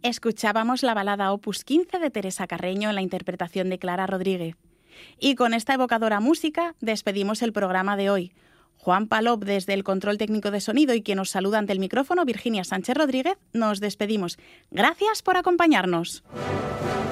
Escuchábamos la balada Opus 15 de Teresa Carreño en la interpretación de Clara Rodríguez. Y con esta evocadora música despedimos el programa de hoy. Juan Palop desde el control técnico de sonido y quien nos saluda ante el micrófono, Virginia Sánchez Rodríguez, nos despedimos. Gracias por acompañarnos.